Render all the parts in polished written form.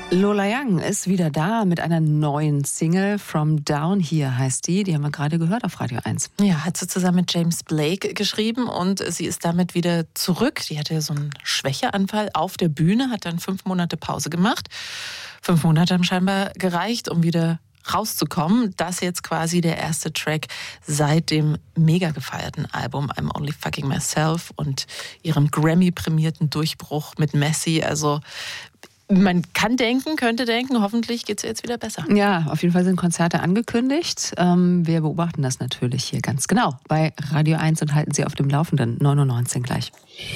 Lola Young ist wieder da mit einer neuen Single. From Down Here heißt die. Die haben wir gerade gehört auf Radio 1. Ja, hat sie zusammen mit James Blake geschrieben und sie ist damit wieder zurück. Die hatte so einen Schwächeanfall auf der Bühne, hat dann 5 Monate Pause gemacht. 5 Monate haben scheinbar gereicht, um wieder rauszukommen. Das jetzt quasi der erste Track seit dem mega gefeierten Album I'm Only Fucking Myself und ihrem Grammy-prämierten Durchbruch mit Messi. Also man könnte denken, hoffentlich geht es jetzt wieder besser. Ja, auf jeden Fall sind Konzerte angekündigt. Wir beobachten das natürlich hier ganz genau bei Radio 1 und halten Sie auf dem Laufenden. 9:19 gleich.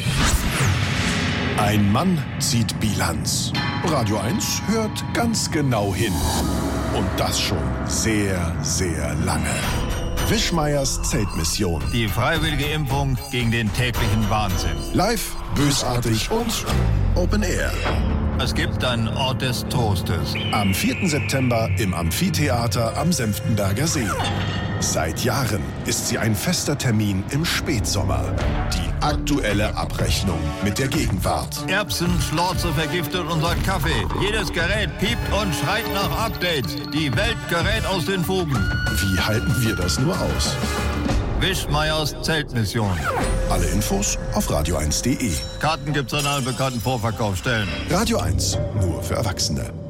Ein Mann zieht Bilanz. Radio 1 hört ganz genau hin. Und das schon sehr, sehr lange. Wischmeiers Zeltmission. Die freiwillige Impfung gegen den täglichen Wahnsinn. Live, bösartig und Open Air. Es gibt einen Ort des Trostes. Am 4. September im Amphitheater am Senftenberger See. Seit Jahren ist sie ein fester Termin im Spätsommer. Die aktuelle Abrechnung mit der Gegenwart. Erbsen, Schlorze vergiftet unser Kaffee. Jedes Gerät piept und schreit nach Updates. Die Welt gerät aus den Fugen. Wie halten wir das nur aus? Wischmeiers Zeltmission. Alle Infos auf radio1.de. Karten gibt's an allen bekannten Vorverkaufsstellen. Radio 1, nur für Erwachsene.